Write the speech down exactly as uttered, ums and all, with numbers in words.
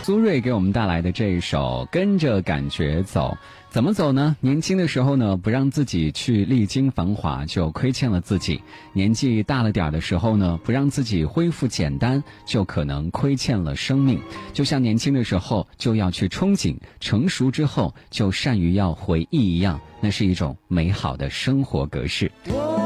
苏芮给我们带来的这一首《跟着感觉走》。怎么走呢？年轻的时候呢，不让自己去历经繁华，就亏欠了自己；年纪大了点的时候呢，不让自己恢复简单，就可能亏欠了生命。就像年轻的时候就要去憧憬，成熟之后就善于要回忆一样，那是一种美好的生活格式。